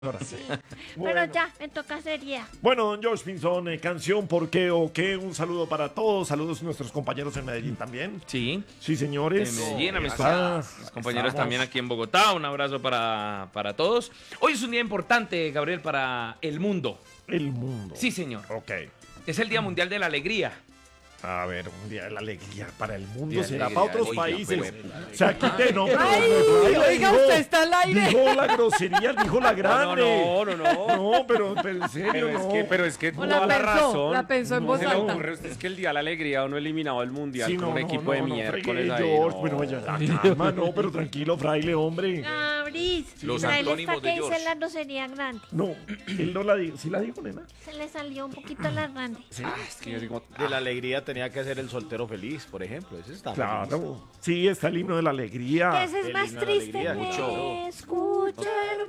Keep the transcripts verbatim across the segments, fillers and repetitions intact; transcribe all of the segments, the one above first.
Ahora sí. Sí. Bueno. Pero ya, me toca sería. Bueno, don George Pinzón, eh, canción ¿Por qué o qué? Un saludo para todos. Saludos a nuestros compañeros en Medellín también. Sí, Sí, señores. en Medellín, a mis, Ah, mis compañeros estamos. también aquí en Bogotá. Un abrazo para, para todos. Hoy es un día importante, Gabriel, para el mundo. El mundo. Sí, señor. Ok. Es el Día Mundial de la Alegría. A ver, un día de la alegría para el mundo. Día de Será alegría, para otros oiga, países. pero- O sea, quite, no. pero- Ay, pero- oiga, dijo- usted está al aire. Dijo la grosería, dijo la grande. No, no, no, no. No, pero, pero en serio, Pero es no. que, pero es que O toda la la pensó, razón. la pensó en No voz se le alta. ocurre a usted es que el día de la alegría uno eliminado del mundial Sí, con no, un no, equipo no, de no, miércoles fregué, ahí. George, no. bueno, ya, la calma, no, pero tranquilo, fraile, hombre. Abris. Los Para él está antónimos de que dice George. la grosería grande. No, él no la dijo. ¿Sí la dijo, nena? Se le salió un poquito la grande. Ah, es que yo digo, De la alegría tenía que ser el soltero feliz, por ejemplo. Ese está feliz. Claro. Sí, está el himno de la alegría. Que ese es el más himno de la triste. alegría, Me mucho. escucha,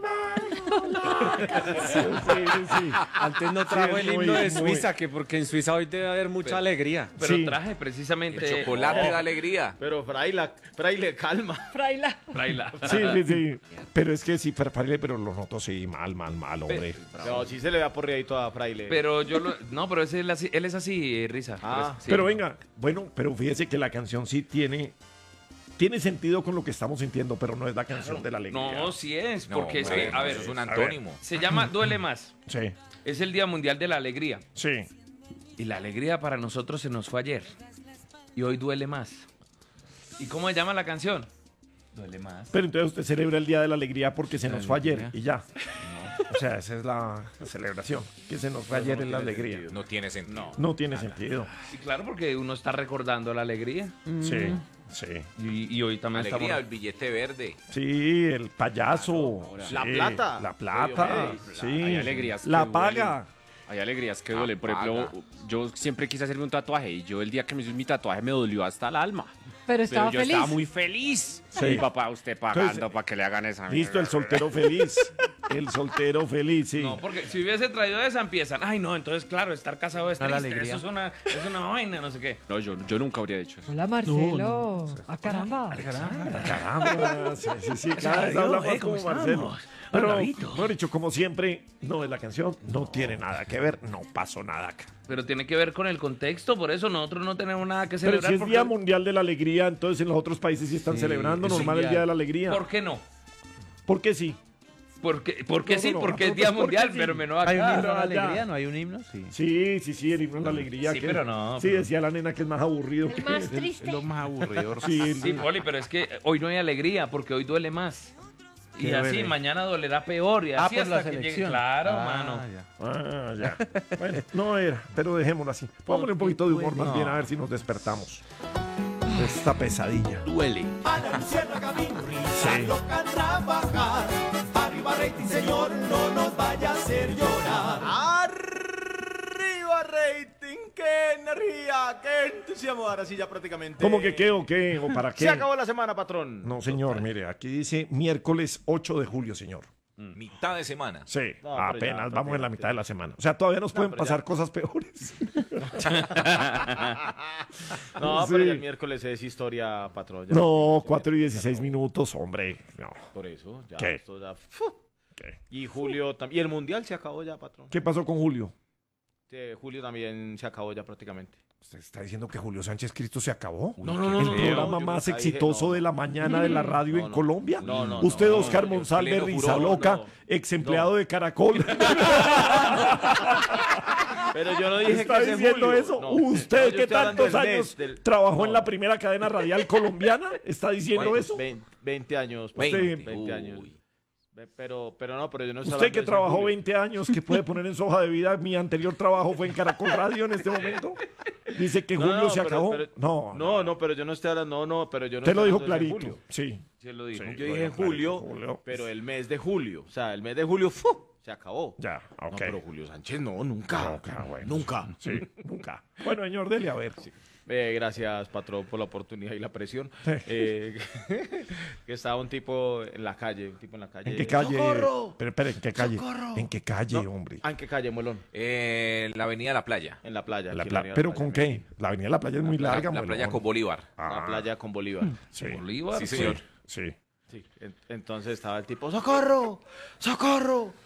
hermano. Sí, sí, sí. antes no trajo Sí, el es himno muy- de muy- Suiza, que porque en Suiza hoy debe haber mucha alegría. Pero Sí. traje precisamente... El chocolate Oh, da alegría. Pero fraile, fraile, calma. Fraila. Fraila. Sí, sí, sí. Pero es que sí, pero, fraile, pero lo noto, sí, mal, mal, mal, hombre. No, sí se le da porreadito a fraile. Pero yo lo... No, pero ese es así- él es así, eh, Risa. Ah. Sí. Pero venga, bueno, pero fíjese que la canción sí tiene, tiene sentido con lo que estamos sintiendo, pero no es la canción de la alegría. No, sí es, No, porque es hombre, que, a ver, eso es un a ver. antónimo. se llama Duele Más. Sí, Es el Día Mundial de la Alegría. sí. Y la alegría para nosotros se nos fue ayer. Y hoy duele más. ¿Y cómo se llama la canción? Duele más. Pero entonces usted celebra el Día de la Alegría porque se La nos fue ayer alegría. y ya. O sea, esa es la, la celebración. Que se nos fue ayer en la alegría. No tiene sentido. No. No tiene sentido. Sí, claro, porque uno está recordando la alegría. Sí, sí. Y, y hoy también Alegría, el estamos... billete verde. Sí, el payaso. sí, La plata. La plata. Medio Sí. Hay alegrías que La duelen. paga. Hay alegrías que duelen. Por Apaga. ejemplo, yo siempre quise hacerme un tatuaje y yo el día que me hice mi tatuaje me dolió hasta el alma. Pero estaba Pero yo feliz. estaba muy feliz. Sí. Mi papá, usted pagando Entonces, para que le hagan esa Listo, el mierda. soltero feliz. El soltero feliz, sí. No, porque si hubiese traído esa empiezan. Ay, no, entonces claro, estar casado es No, la triste. alegría. Eso es una, es una vaina, no sé qué. No, yo, yo nunca habría dicho eso. Hola, Marcelo. Ah, caramba. Caramba, sí, sí, sí, cada vez habla más como Marcelo. Pero, mejor dicho, como siempre, no es la canción, no tiene nada que ver, no pasó nada acá. Pero tiene que ver con el contexto, por eso nosotros no tenemos nada que Pero celebrar. si es porque- Día Mundial de la Alegría, entonces en los otros países sí están Sí, celebrando es un normal el día- Día de la Alegría. ¿Por qué no? ¿Por qué sí? Porque, porque No, no, sí, no, porque no, es Día pues, ¿por qué Mundial, sí? pero menos acá. ¿Hay un himno a la Ah, ya. alegría? ¿No hay un himno? Sí. Sí, sí, sí, el himno de la alegría. Sí, que- pero no, Sí, pero- decía la nena que es más aburrido. El que- más triste. más aburrido. Sí, el- Sí, Poli, pero es que hoy no hay alegría porque hoy duele más. Y ¿Qué así duele? mañana dolerá peor y Ah, así por hasta la que llegue. selección. Claro, Ah, mano. ya. Ah, ya. Bueno, no era, pero dejémoslo así. Pongámosle un poquito de humor más bien a ver si nos despertamos de esta pesadilla. Duele. A la luciérnaga vino risa, Sí. loca a trabajar. Arriba rating, señor, no nos vaya a hacer llorar. Arriba rating, qué energía, qué entusiasmo. Ahora sí ya prácticamente. ¿Cómo que qué o qué o para qué? Se acabó la semana, patrón. No, señor, mire, aquí dice miércoles ocho de julio, señor. Mitad de semana. Sí, No, pero ya, apenas vamos en la prácticamente. mitad de la semana. O sea, todavía nos pueden pero pasar ya. cosas peores. No, Sí. pero ya el miércoles es historia, patrón. Ya- No, cuatro y dieciséis minutos, hombre. No. Por eso, ya. ¿Qué? Esto ya- ¡fu! ¿Qué? Y Julio también. Y el mundial se acabó ya, patrón. ¿Qué pasó con Julio? Eh, Julio también se acabó ya prácticamente. ¿Usted está diciendo que Julio Sánchez Cristo se acabó? No, no, no, ¿El no, programa yo más nunca dije, exitoso no. de la mañana de la radio No, en no. Colombia? No, no, Usted, no, Oscar no, Monsalve pleno Risa furor, Loca, no. ex empleado No. de Caracol. Pero yo no dije ¿Está que ese diciendo Julio. eso? No. ¿Usted No, yo que estoy hablando tantos del mes, años del- trabajó en No. la primera cadena radial colombiana? ¿Está diciendo Veinte- eso? veinte, veinte años. Usted- veinte, veinte años. Ve- Pero, pero no, pero yo no estoy Usted hablando que de ese trabajó Julio. veinte años, que puede poner en su hoja de vida, mi anterior trabajo fue en Caracol Radio en este momento. Dice que No, Julio no, se pero- acabó. pero- no, No, no, pero yo no estoy hablando. No, no, pero yo no Usted lo estoy dijo hablando de ese clarito. Julio. Sí. Sí, lo dijo. Sí. Yo lo dije dijo clarito, Julio, Julio. pero el mes de julio. O sea, el mes de julio ¡fu! Se acabó. Ya, ok. No, pero Julio Sánchez no, nunca. Nunca, bueno. Nunca. Sí, nunca. Bueno, señor, dele a ver. Eh, gracias, patrón, por la oportunidad y la presión. Sí. Eh, que estaba un tipo en la calle, un tipo en la calle. ¿En qué calle? ¡Socorro! Pero, espere, ¿en qué calle? ¡Socorro! ¿En qué calle, No, hombre? ¿Ah, en qué calle, Molón? Eh, la avenida La Playa. En la playa. La aquí en pla- avenida ¿Pero La con Playa. qué? La avenida de la playa es muy La, larga, la bueno, playa bueno. con Bolívar. La Ah, playa con Bolívar. sí. Bolívar. Sí, señor. Sí. Sí, en- entonces estaba el tipo, ¡socorro! ¡Socorro!